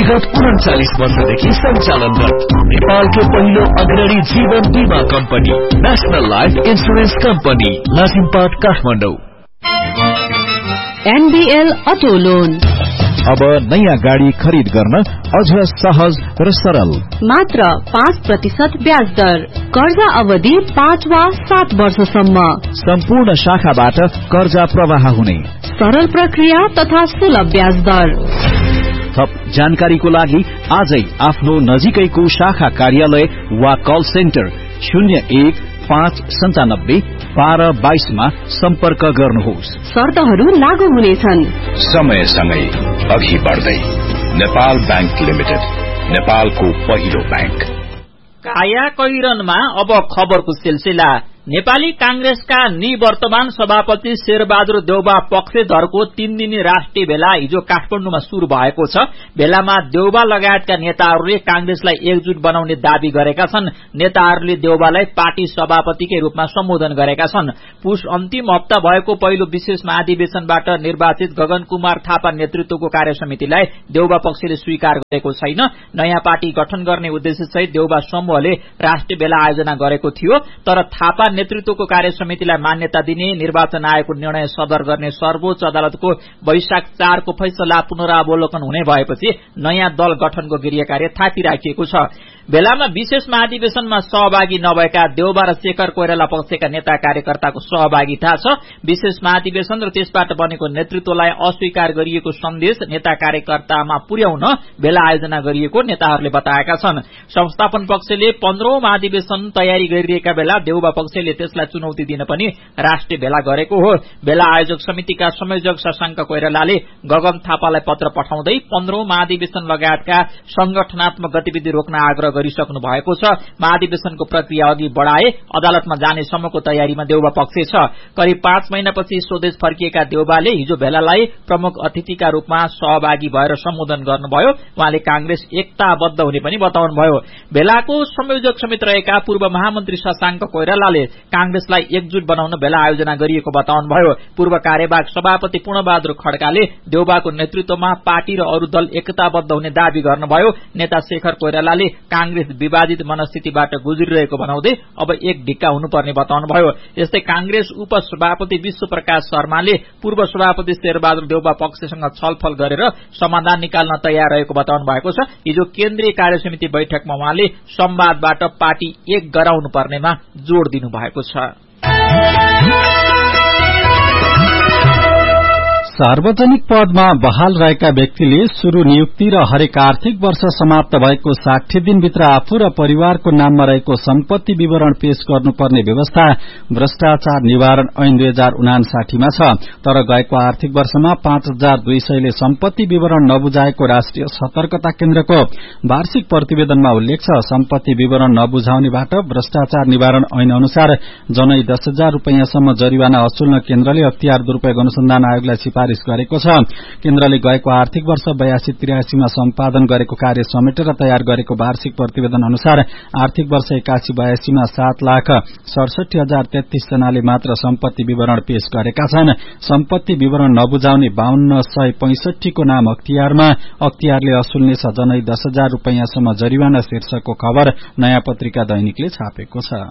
विगत 39 वर्षदेखि सञ्चालनरत नेपालको पहिलो अग्रणी जीवन बीमा company national life insurance company Lazimpat Kathmandu. NBL auto loan अब नयाँ गाडी खरिद गर्न अझ सहज र सरल। मात्र 5% ब्याज दर। कर्जा अवधि 5 वा 7 वर्षसम्म। सम्पूर्ण शाखाबाट कर्जा प्रवाह हुने सरल प्रक्रिया तथा सुलभ ब्याज दर। थप जानकारीको लागि आजै आफ्नो नजिकैको शाखा कार्यालय वा कल सेन्टर 0159521222 मा सम्पर्क गर्नुहोस्। शर्तहरू लागू हुनेछन्। समयसँगै अघि बढ्दै नेपाल बैंक लिमिटेड, नेपालको पहिलो बैंक। काया कैरनमा अब खबरको सिलसिला। नेपाली कांग्रेसका निवर्तमान सभापति शेरबहादुर देउबा पक्षधरको 3 दिने राष्ट्रिय भेला हिजो काठमाडौँमा शुरू भएको छ। भेलामा देउबा लगायतका नेताहरूले कांग्रेसलाई एकजुट बनाउने दावी गरेका छन्। नेताहरूले देउबालाई पार्टी सभापतिकै रूपमा सम्बोधन गरेका छन्। पुष अन्तिम हप्ता भएको पहिलो विशेष महाधिवेशनबाट निर्वाचित गगन कुमार थापा नेतृत्वको कार्यसमितिलाई देउबा पक्षले स्वीकार गरेको छैन। नयाँ पार्टी गठन गर्ने उद्देश्यसहित देउबा समूहले राष्ट्रिय भेला आयोजना गरेको थियो, तर थापा नेतृत्वको कार्यसमितिलाई मान्यता दिने निर्वाचन आयोगको निर्णय सदर गर्ने सर्वोच्च अदालतको वैशाख 4 को फैसला पुनरावलोकन हुने भएपछि नयाँ दल गठनको गृह कार्य थापिराखिएको छ। भेलामा विशेष महाधिवेशनमा सहभागी नभएका देउबा र शेखर कोइराला पक्षका नेता कार्यकर्ताको सहभागिता छ। विशेष महाधिवेशन र त्यसबाट बनेको नेतृत्वलाई अस्वीकार गरिएको सन्देश नेता कार्यकर्तामा पुर्याउन भेला आयोजना गरिएको नेताहरूले बताएका छन्। संस्थापन पक्षले 15औं महाधिवेशन तयारी गरिरहेका बेला देउबा पक्षले त्यसलाई चुनौती दिन पनि राष्ट्रिय भेला गरेको हो। भेला आयोजक समितिका संयोजक शशाङ्क कोइरालाले गगन थापालाई पत्र पठाउँदै 15औं महाधिवेशन लगायतका संगठनात्मक गतिविधि रोक्न आग्रह गरिसक्नु भएको छ। महाधिवेशनको प्रक्रिया अघि बढ़ाए अदालतमा जाने सम्मको तयारीमा देउबा पक्ष छ। करिब 5 महिनापछि स्वदेश फर्किएका देउबाले हिजो भेलालाई प्रमुख अतिथिका रूपमा सहभागी भएर सम्बोधन गर्नुभयो। उहाँले कांग्रेस एकताबद्ध हुने पनि बताउनुभयो। भेलाको संयोजक समेत रहेका पूर्व महामन्त्री शशाङ्क कोइरालाले कांग्रेसलाई एकजुट बनाउन भेला आयोजना गरिएको बताउनुभयो। पूर्व कार्यवाहक सभापति पूर्णबहादुर खड्काले देउबाको नेतृत्वमा पार्टी र अरू दल एकताबद्ध हुने दावी गर्नुभयो। नेता शेखर कोइरालाले कांग्रेस विभाजित मनस्थितिबाट गुज्रिरहेको बनाउँदै अब एक ढिक्का हुनुपर्ने बताउनुभयो। यस्तै कांग्रेस उपसभापति विश्व प्रकाश शर्माले पूर्व सभापति शेरबहादुर देउबा पक्षसँग छलफल गरेर समाधान निकाल्न तयार रहेको बताउनु भएको छ। हिजो केन्द्रीय कार्यसमिति बैठकमा उहाँले संवादबाट पार्टी एक गराउनु पर्नेमा जोड़ दिनु भएको छ। सार्वजनिक पदमा बहाल रहेका व्यक्तिले शुरू नियुक्ति र हरेक आर्थिक वर्ष समाप्त भएको 60 दिनभित्र आफू र परिवारको नाममा रहेको सम्पत्ति विवरण पेश गर्नुपर्ने व्यवस्था भ्रष्टाचार निवारण ऐन 2059 मा छ। तर गएको आर्थिक वर्षमा 5200 ले सम्पत्ति विवरण नबुझाएको राष्ट्रिय सतर्कता केन्द्रको वार्षिक प्रतिवेदनमा उल्लेख छ। सम्पत्ति विवरण नबुझाउनेबाट भ्रष्टाचार निवारण ऐन अनुसार जनै 10,000 रूपैयाँसम्म जरिवाना असुल्न केन्द्रले अख्तियार दुरूपयोग अनुसन्धान आयोगलाई सिफारिश गरेको छ। केन्द्रले गएको आर्थिक वर्ष 82-83 मा सम्पादन गरेको कार्य समेटेर तयार गरेको वार्षिक प्रतिवेदन अनुसार आर्थिक वर्ष 81-82 मा 7,67,033 जनाले मात्र सम्पत्ति विवरण पेश गरेका छन्। सम्पत्ति विवरण नबुझाउने 5265 को नाम अख्तियारमा, अख्तियारले असुल्ने जनै 10,000 रूपैयाँसम्म जरिवाना शीर्षकको खबर नयाँ पत्रिका दैनिकले छापेको छ।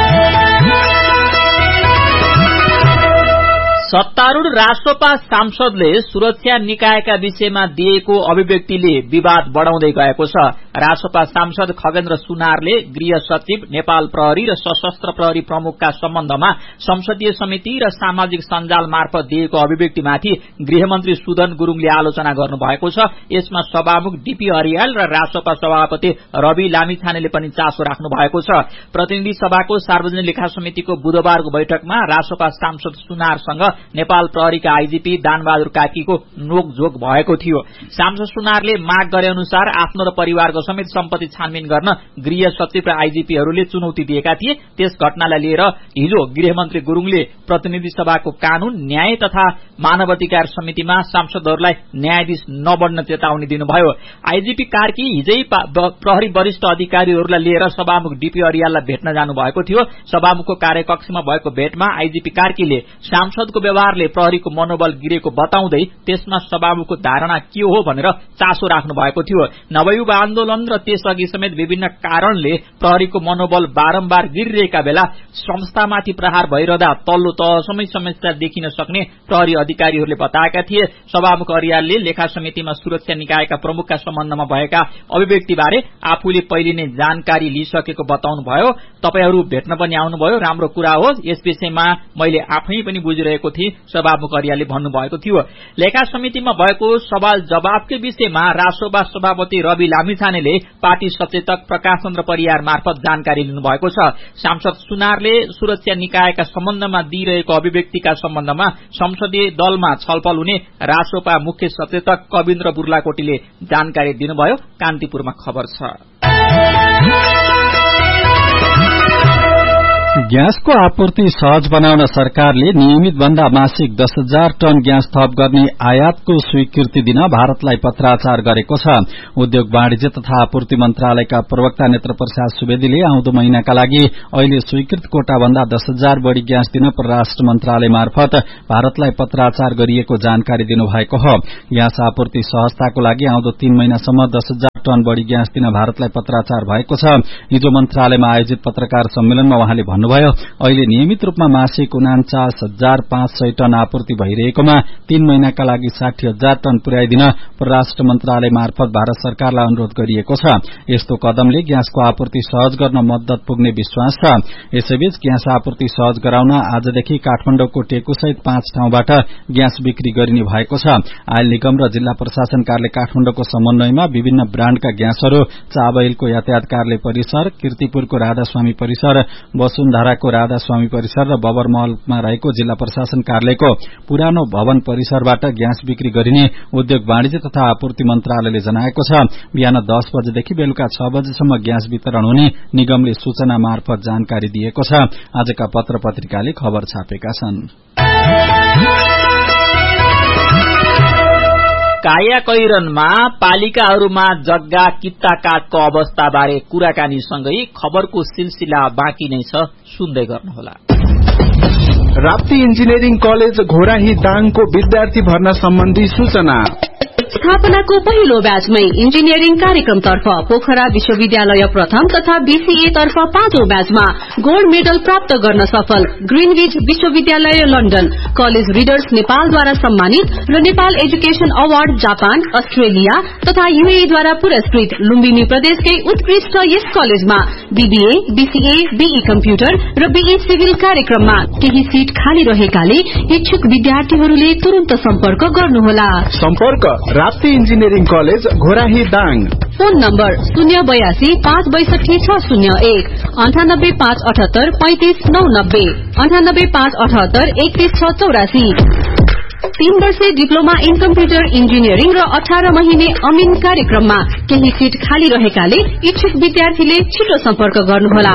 सत्तारूढ़ राष्ट्रपा सांसदले सुरक्षा निकायका विषयमा दिएको अभिव्यक्तिले विवाद बढ़ाउँदै गएको छ। राष्ट्रपा सांसद खगेन्द्र सुनारले गृह सचिव, नेपाल प्रहरी र सशस्त्र प्रहरी प्रमुखका सम्बन्धमा संसदीय समिति र सामाजिक सञ्जाल मार्फत दिएको अभिव्यक्तिमाथि गृहमन्त्री सुदन गुरूङले आलोचना गर्नुभएको छ। यसमा सभामुख डीपी अर्याल र राष्ट्रपा सभापति रवि लामिछानेले पनि चासो राख्नु भएको छ। प्रतिनिधि सभाको सार्वजनिक लेखा समितिको बुधबारको बैठकमा राष्ट्रपा सांसद सुनारसँग नेपाल प्रहरीका आईजीपी दानबहादुर कार्कीको नोकझोक भएको थियो। सांसद सुनारले माग गरे अनुसार आफ्नो र परिवारको समेत सम्पत्ति छानबिन गर्न गृह सचिव र आईजीपीहरूले चुनौती दिएका थिए। त्यस घटनालाई लिएर हिजो गृहमन्त्री गुरूङले प्रतिनिधि सभाको कानून, न्याय तथा मानवाधिकार समितिमा सांसदहरूलाई न्यायाधीश नबन्न चेतावनी दिनुभयो। आईजीपी कार्की हिजै प्रहरी वरिष्ठ अधिकारीहरूलाई लिएर सभामुख डीपी अर्याललाई भेट्न जानु भएको थियो। सभामुखको कार्यकक्षमा भएको भेटमा आईजीपी कार्कीले सांसदको व्यवहारले प्रहरीको मनोबल गिरेको बताउँदै त्यसमा सभामुखको धारणा के हो भनेर चासो राख्नु भएको थियो। नवयुग आन्दोलन र त्यसअघि समेत विभिन्न कारणले प्रहरीको मनोबल बारम्बार गिरिरहेका बेला संस्थामाथि प्रहार भइरहँदा तल्लो तहसम्मै समस्या देखिन सक्ने प्रहरी अधिकारीहरूले बताएका थिए। सभामुख अर्यालले लेखा समितिमा सुरक्षा निकायका प्रमुखका सम्बन्धमा भएका अभिव्यक्तिबारे आफूले पहिले नै जानकारी लिइसकेको बताउनुभयो। तपाईहरू भेट्न पनि आउनुभयो, राम्रो कुरा हो, यस विषयमा मैले आफै पनि बुझिरहेको थिएँ, सभामुख अर्यालले भन्नुभएको थियो। लेखा समितिमा भएको सवाल जवाफकै विषयमा रासोपा सभापति रवि लामिछानेले पार्टी सचेतक प्रकाश चन्द्र परियार मार्फत जानकारी लिनुभएको छ। सांसद सुनारले सुरक्षा निकायका सम्बन्धमा दिइरहेको अभिव्यक्तिका सम्बन्धमा संसदीय दलमा छलफल हुने रासोपा मुख्य सचेतक कविन्द्र बुर्लाकोटीले जानकारी दिनुभयो। कान्तिपुरमा खबर छ। ग्यासको आपूर्ति सहज बनाउन सरकारले नियमित भन्दा मासिक 10,000 टन ग्यास थप गर्ने आयातको स्वीकृति दिन भारतलाई पत्राचार गरेको छ। उद्योग वाणिज्य तथा आपूर्ति मन्त्रालयका प्रवक्ता नेत्र प्रसाद सुवेदीले आउँदो महिनाका लागि अहिले स्वीकृत कोटा भन्दा 10,000 बढ़ी ग्यास दिन परराष्ट्र मन्त्रालय मार्फत भारतलाई पत्राचार गरिएको जानकारी दिनुभएको हो। ग्यास आपूर्ति सहजताको लागि आउँदो 3 महिनासम्म 10,000 टन बढ़ी ग्यास दिन भारतलाई पत्राचार भएको छ। हिजो मन्त्रालयमा आयोजित पत्रकार सम्मेलनमा उहाँले भन्नुभयो, अहिले नियमित रूपमा मासिक 49,500 टन आपूर्ति भइरहेकोमा 3 महिनाका लागि 60,000 टन पुर्याइदिन परराष्ट्र मन्त्रालय मार्फत भारत सरकारलाई अनुरोध गरिएको छ। यस्तो कदमले ग्यासको आपूर्ति सहज गर्न मद्दत पुग्ने विश्वास छ। यसैबीच ग्यास आपूर्ति सहज गराउन आजदेखि काठमाडौँको टेकुसहित 5 ठाउँबाट ग्यास बिक्री गरिने भएको छ। आयल निगम र जिल्ला प्रशासन कार्यालय काठमाडौँको समन्वयमा विभिन्न ब्राण्डका ग्यासहरू चाबहिलको यातायात कार्यालय परिसर, कीर्तिपुरको राधास्वामी परिसर, वसुन्धराको राधास्वामी परिसर र बबरमहलमा रहेको जिल्ला प्रशासन कार्यालयको पुरानो भवन परिसरबाट ग्यास बिक्री गरिने उद्योग वाणिज्य तथा आपूर्ति मन्त्रालयले जनाएको छ। बिहान 10 बजेदेखि बेलुका 6 बजेसम्म ग्यास वितरण हुने निगमले सूचना मार्फत जानकारी दिएको छ। आजका पत्र पत्रिकाले खबर छापेका छन्। कायाकैरनमा पालिकाहरूमा जग्गा कित्ता काटको अवस्थाबारे कुराकानीसँगै खबरको सिलसिला बाँकी नै छ, सुन्दै गर्नुहोला। राप्ती इन्जिनियरिङ कलेज घोराही दाङको विद्यार्थी भर्ना सम्बन्धी सूचना। स्थापनाको पहिलो ब्याचमै इन्जिनियरिङ कार्यक्रमतर्फ पोखरा विश्वविद्यालय प्रथम तथा बीसीए तर्फ 5औं ब्याचमा गोल्ड मेडल प्राप्त गर्न सफल ग्रीनविच विश्वविद्यालय लन्डन, कलेज रिडर्स नेपालद्वारा सम्मानित र Nepal education award Japan, Australia तथा यूएईद्वारा पुरस्कृत लुम्बिनी प्रदेशकै उत्कृष्ट यस कलेजमा बीबीए, बीसीए, बीई कम्प्युटर र बीई सिभिल कार्यक्रममा केही सीट खाली रहेकाले इच्छुक विद्यार्थीहरूले तुरन्त सम्पर्क गर्नुहोला। सम्पर्क Rapti engineering college Ghorahi Dang. Phone number 082 562 601 98 578 35 990 98 578 31 684। 3 वर्षे डिप्लोमा इन कम्प्युटर इन्जिनियरिङ र 18 महिने अमिन कार्यक्रममा केही सीट खाली रहेकाले इच्छुक विद्यार्थीले छिटो सम्पर्क गर्नुहोला।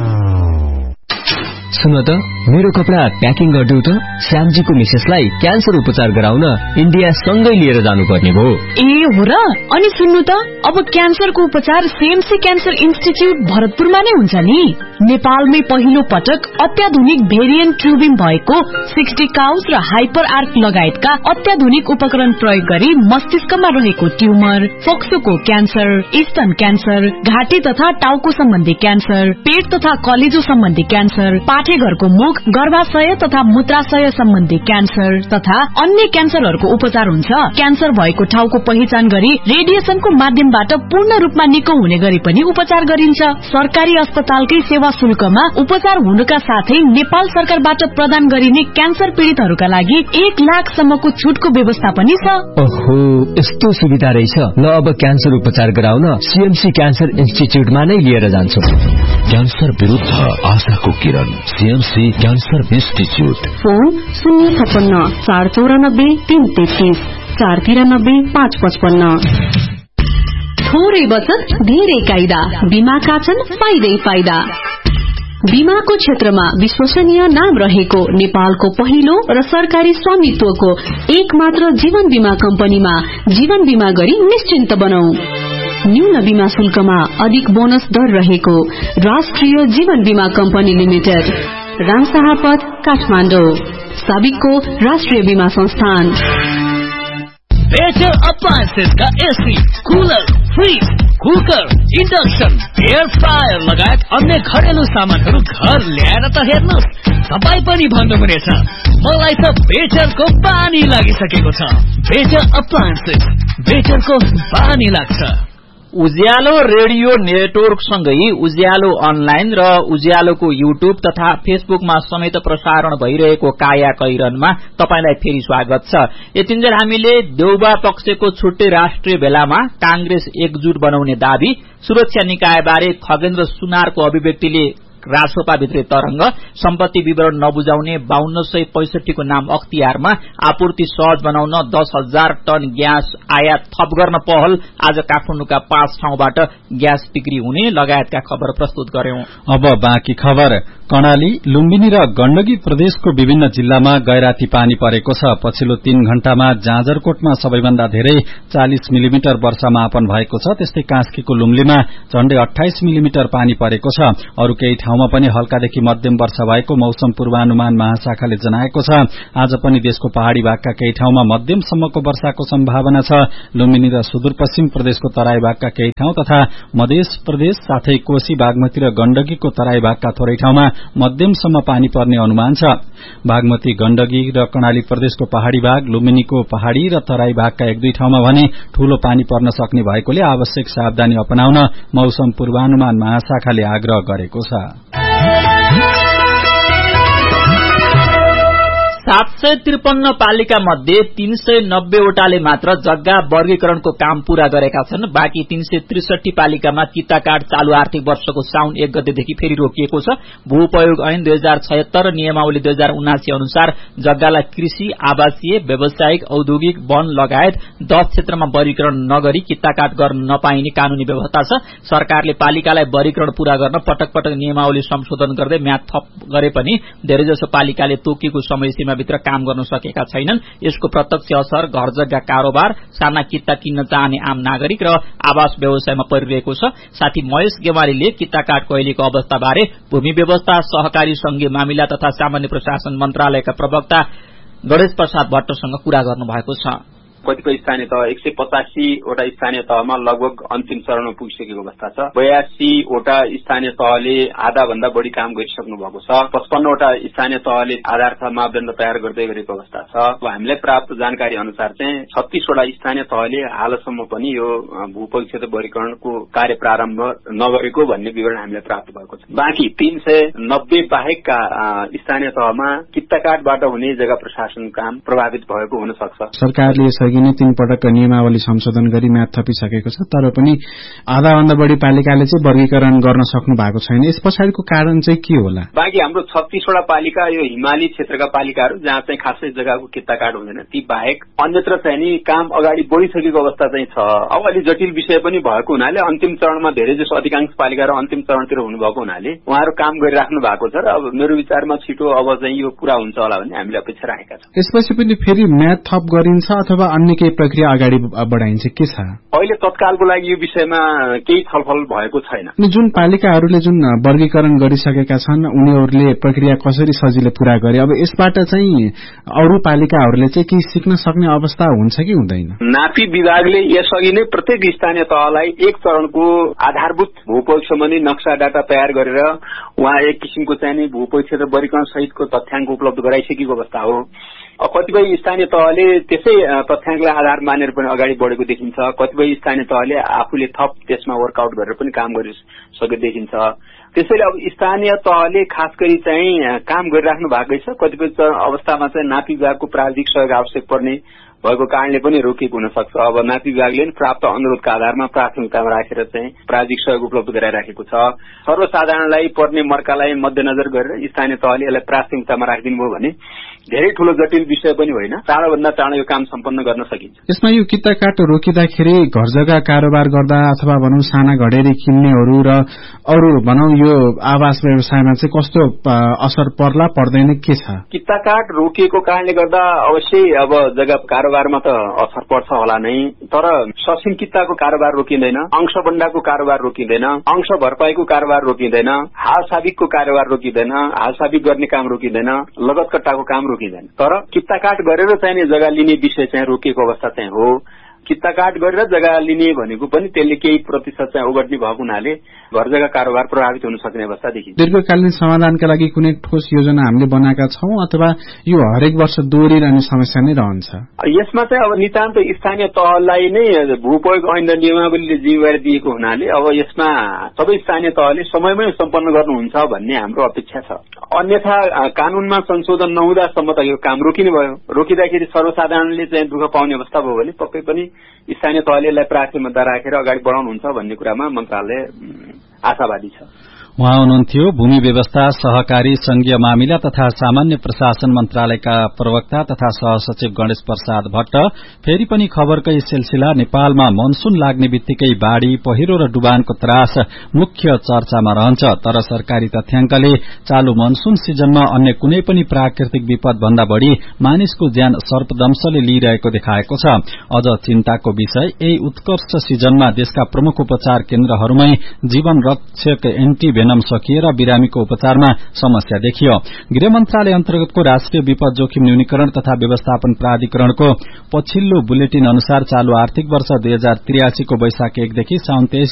सुन त, मेरो कपडा प्याकिङ गरिदेऊ त। श्यामजीको मिसेसलाई क्यान्सर उपचार गराउन इन्डिया सँगै लिएर जानुपर्ने भयो। ए हो र? अनि सुन्नु त, अब क्यान्सरको उपचार सीएमसी क्यान्सर इन्स्टिच्युट भरतपुरमा नै हुन्छ नि। नेपालमै पहिलो पटक अत्याधुनिक भेरिएन्ट ट्युबिङ भएको 60 काउस र हाइपर आर्क लगायतका अत्याधुनिक उपकरण प्रयोग गरी मस्तिष्कमा रहेको ट्युमर, फोक्सोको क्यान्सर, स्तन क्यान्सर, घाँटी तथा टाउको सम्बन्धी क्यान्सर, पेट तथा कलेजो सम्बन्धी क्यान्सर, पाठेघरको मुख, गर्भाशय तथा मूत्राशय सम्बन्धी क्यान्सर तथा अन्य क्यान्सरहरूको उपचार हुन्छ। क्यान्सर भएको ठाउँको पहिचान गरी रेडिएसनको माध्यमबाट पूर्ण रूपमा निको हुने गरी पनि उपचार गरिन्छ। सरकारी अस्पतालकै सेवा शुल्कमा उपचार हुनुका साथै नेपाल सरकारबाट प्रदान गरिने क्यान्सर पीड़ितहरूका लागि 1 लाखसम्मको छुटको व्यवस्था पनि छ। ओहो, यस्तो सुविधा रहेछ। ल अब क्यान्सर उपचार गराउन सीएमसी क्यान्सर इन्स्टिच्युटमा नै लिएर जान्छु। क्यान्सर विरुद्ध आशाको किरण, सीएमसी क्यान्सर इन्स्टिच्युट। फोन 056 494 333 493 555। थोरै बचत धेरै कायदा, बीमाका छन् फाइदै फाइदा। बीमाको क्षेत्रमा विश्वसनीय नाम रहेको नेपालको पहिलो र सरकारी स्वामित्वको एकमात्र जीवन बीमा कम्पनीमा जीवन बीमा गरी निश्चिन्त बनाऊ। न्यून बीमा शुल्कमा अधिक बोनस दर रहेको राष्ट्रिय जीवन बीमा कम्पनी लिमिटेड, रामशाहपथ, काठमाडौँ। साबिकको राष्ट्रिय बीमा संस्थान। बेटर अप्लायन्सेस का AC, cooler, fridge, cooker, induction, air fryer लगायत अन्य घरेलु सामानहरू घर ल्याएर त हेर्नुहोस्, तपाई पनि भन्नुहुनेछ मलाई त बेटरको पानी लागिसकेको छ। बेटर अप्लायन्सेस, बेटरको पानी लाग्छ। उज्यालो रेडियो नेटवर्क सँगै उज्यालो अनलाइन र उज्यालोको युट्युब तथा फेसबुकमा समेत प्रसारण भइरहेको काया कैरनमा तपाईलाई फेरि स्वागत छ। यतिन्जेल हामीले देउबा पक्षको छुट्टै राष्ट्रिय भेलामा कांग्रेस एकजुट बनाउने दावी, सुरक्षा निकायबारे खगेन्द्र सुनारको अभिव्यक्तिले रासोपा भित्रै तरंग, सम्पत्ति विवरण नबुझाउने 5265 को नाम अख्तियारमा, आपूर्ति सहज बनाउन 10,000 टन ग्यास आयात थप गर्न पहल, आज काठमाडौँका 5 ठाउँबाट ग्यास बिक्री हुने लगायतका खबर प्रस्तुत गर्यौं। अब बाँकी खबर। कर्णाली, लुम्बिनी र गण्डकी प्रदेशको विभिन्न जिल्लामा गैराती पानी परेको छ। पछिल्लो 3 घण्टामा जाजरकोटमा सबैभन्दा धेरै 40 मिलिमिटर वर्षामापन भएको छ। त्यस्तै कास्कीको लुम्लीमा झण्डै 28 मिलिमिटर पानी परेको छ। अरू केही ठाउँमा पनि हल्कादेखि मध्यम वर्षा भएको मौसम पूर्वानुमान महाशाखाले जनाएको छ। आज पनि देशको पहाड़ी भागका केही ठाउँमा मध्यमसम्मको वर्षाको सम्भावना छ। लुम्बिनी र सुदूरपश्चिम प्रदेशको तराई भागका केही ठाउँ तथा मध्य प्रदेश साथै कोशी, बागमती र गण्डकीको तराई भागका थोरै ठाउँमा मध्यमसम्म पानी पर्ने अनुमान छ। बागमती, गण्डकी र कर्णाली प्रदेशको पहाड़ी भाग, लुम्बिनीको पहाड़ी र तराई भागका 1-2 ठाउँमा भने ठूलो पानी पर्न सक्ने भएकोले आवश्यक सावधानी अपनाउन मौसम पूर्वानुमान महाशाखाले आग्रह गरेको छ। 753 पालिका मध्ये 390 वटाले मात्र जग्गा वर्गीकरणको काम पूरा गरेका छन्। बाँकी 363 पालिकामा किताकाट चालू आर्थिक वर्षको साउन 1 गतेदेखि फेरि रोकिएको छ। भूउपयोग ऐन 2076 र नियमावली 2079 अनुसार जग्गालाई कृषि, आवासीय, व्यावसायिक, औद्योगिक, वन लगायत 10 क्षेत्रमा वर्गीकरण नगरी किताकाट गर्न नपाइने कानूनी व्यवस्था छ। सरकारले पालिकालाई वर्गीकरण पूरा गर्न पटक पटक नियमावली संशोधन गर्दै म्याद थप गरे पनि धेरैजसो पालिकाले तोकिएको समय भित्र काम गर्न सकेका छैनन्। यसको प्रत्यक्ष असर घर जग्गा कारोबार, साना किता किन्न चाहने आम नागरिक र आवास व्यवसायमा परिरहेको छ। साथी महेश गेवालीले किताकाटको अहिलेको अवस्थाबारे भूमि व्यवस्था, सहकारी संघीय मामिला तथा सामान्य प्रशासन मन्त्रालयका प्रवक्ता गणेश प्रसाद भट्टसँग कुरा गर्नुभएको छ। कतिपय स्थानीय तह 185 वटा स्थानीय तहमा लगभग अन्तिम चरणमा पुगिसकेको अवस्था छ। 82 वटा स्थानीय तहले आधा भन्दा बढी काम गरिसक्नु भएको छ। 55 वटा स्थानीय तहले आधार तथा मापदण्ड तयार गर्दै गरेको अवस्था छ। हामीले प्राप्त जानकारी अनुसार चाहिँ 36 वटा स्थानीय तहले हालसम्म पनि यो भूपरिक्षेत्र क्षेत्र वर्गीकरणको कार्य प्रारम्भ नगरेको भन्ने विवरण हामीले प्राप्त भएको छ। बाँकी 390 बाहेकका स्थानीय तहमा किताकाटबाट हुने जग्गा प्रशासन काम प्रभावित भएको हुन सक्छ। सरकारले 3 पटक नियमावली संशोधन गरी म्याद थपिसकेको छ, तर पनि आधा भन्दा बढी पालिकाले चाहिँ वर्गीकरण गर्न सक्नु भएको छैन। यस पछाडिको कारण चाहिँ के होला? बाँकी हाम्रो 36 वटा पालिका यो हिमाली क्षेत्रका पालिकाहरू जहाँ चाहिँ खासै जग्गाको किताकाट हुँदैन, ती बाहेक अन्यत्र चाहिँ नि काम अगाडि बढिसकेको अवस्था चाहिँ छ। अब अलि जटिल विषय पनि भएको हुनाले अन्तिम चरणमा धेरै जसो अधिकांश पालिकाहरू अन्तिम चरणतिर हुनुभएको हुनाले उहाँहरू काम गरिराख्नु भएको छ र अब मेरो विचारमा छिटो अब चाहिँ यो पूरा हुन्छ होला भन्ने हामीले अपेक्षा राखेका छौँ। यसपछि पनि फेरि म्याद थप गरिन्छ अथवा अन्य केही प्रक्रिया अगाडि बढाइन्छ के छ? अहिले तत्कालको लागि यो विषयमा केही छलफल भएको छैन। जुन पालिकाहरूले जुन वर्गीकरण गरिसकेका छन् उनीहरूले प्रक्रिया कसरी सजिलै पूरा गरे, अब यसबाट चाहिँ अरू पालिकाहरूले चाहिँ केही सिक्न सक्ने अवस्था हुन्छ कि हुँदैन? नापी विभागले यसअघि नै प्रत्येक स्थानीय तहलाई एक चरणको आधारभूत भूपरिक्षेत्र सम्बन्धी नक्सा डाटा तयार गरेर उहाँ एक किसिमको चाहिँ नि भूपरिक्षेत्र वर्गीकरण सहितको तथ्याङ्क उपलब्ध गराइसकेको अवस्था हो। कतिपय स्थानीय तहले त्यसै तथ्याङ्कलाई आधार मानेर पनि अगाडि बढेको देखिन्छ। कतिपय स्थानीय तहले आफूले थप त्यसमा वर्कआउट गरेर पनि काम गरिसकेको देखिन्छ। त्यसैले अब स्थानीय तहले खास गरी चाहिँ काम गरिराख्नु भएकै छ। कतिपय अवस्थामा चाहिँ नापी विभागको प्राविधिक सहयोग आवश्यक पर्ने भएको कारणले पनि रोकिएको हुन सक्छ। अब नापी विभागले प्राप्त अनुरोधका आधारमा प्राथमिकतामा राखेर चाहिँ प्राविधिक सहयोग उपलब्ध गराइराखेको छ। सर्वसाधारणलाई पर्ने मर्कालाई मध्यनजर गरेर स्थानीय तहले यसलाई प्राथमिकतामा राखिदिनु भयो भने धेरै ठूलो जटिल विषय पनि होइन, चाँडोभन्दा चाँडो यो काम सम्पन्न गर्न सकिन्छ। यसमा यो किताकाट रोकिँदाखेरि घर जग्गा कारोबार गर्दा अथवा भनौं साना घडेरी किन्नेहरू र अरू भनौं यो आवास व्यवसायमा चाहिँ कस्तो असर पर्ला पर्दैन के छ? किताकाट रोकिएको कारणले गर्दा अवश्य अब जग्गा कारोबार कारोबारमा त असर पर्छ होला नै, तर ससिन किताको कारोबार रोकिँदैन, अंशबण्डाको कारोबार रोकिँदैन, अंश भरपाईको कारोबार रोकिँदैन, हालसाबिकको कारोबार रोकिँदैन, हालसाबिक गर्ने काम रोकिँदैन, लगत कट्टाको काम रोकिँदैन। तर किताकाट गरेर चाहिने जग्गा लिने विषय चाहिँ रोकिएको अवस्था चाहिँ हो। किताकाट गरेर जग्गा लिने भनेको पनि त्यसले केही प्रतिशत चाहिँ ओगट्ने भएको हुनाले घर जग्गा कारोबार प्रभावित हुन सक्ने अवस्था देखिन्छ। दीर्घकालीन समाधानका लागि कुनै ठोस योजना हामीले बनाएका छौं अथवा यो हरेक वर्ष दोहोरिरहने समस्या नै रहन्छ? यसमा चाहिँ अब नितान्त स्थानीय तहलाई नै भूप्रयोग ऐन नियमावलीले जिम्मेवारी दिएको हुनाले अब यसमा सबै स्थानीय तहले समयमै सम्पन्न गर्नुहुन्छ भन्ने हाम्रो अपेक्षा छ। अन्यथा कानूनमा संशोधन नहुँदासम्म त यो काम रोकिने भयो। रोकिँदाखेरि सर्वसाधारणले चाहिँ दुःख पाउने अवस्था भयो भने पक्कै पनि स्थानीय तहले यसलाई प्राथमिकता राखेर अगाडि बढाउनुहुन्छ भन्ने कुरामा मन्त्रालय आशावादी छ। उहाँ हुनुहुन्थ्यो भूमि व्यवस्था, सहकारी, संघीय मामिला तथा सामान्य प्रशासन मन्त्रालयका प्रवक्ता तथा सहसचिव गणेश प्रसाद भट्ट। फेरि पनि खबरकै सिलसिला। नेपालमा मनसून लाग्ने बित्तिकै बाढ़ी, पहिरो र डुबानको त्रास मुख्य चर्चामा रहन्छ। तर सरकारी तथ्याङ्कले चालू मनसून सिजनमा अन्य कुनै पनि प्राकृतिक विपद भन्दा बढ़ी मानिसको ज्यान सर्पदंशले लिइरहेको देखाएको छ। अझ चिन्ताको विषय यही उत्कर्ष सिजनमा देशका प्रमुख उपचार केन्द्रहरूमै जीवन रक्षक एन्टी भेनम सकिएर बिरामीको उपचारमा समस्या देखियो। गृह मन्त्रालय अन्तर्गतको राष्ट्रिय विपद जोखिम न्यूनीकरण तथा व्यवस्थापन प्राधिकरणको पछिल्लो बुलेटिन अनुसार चालू आर्थिक वर्ष 2083 को वैशाख 1 देखि साउन 23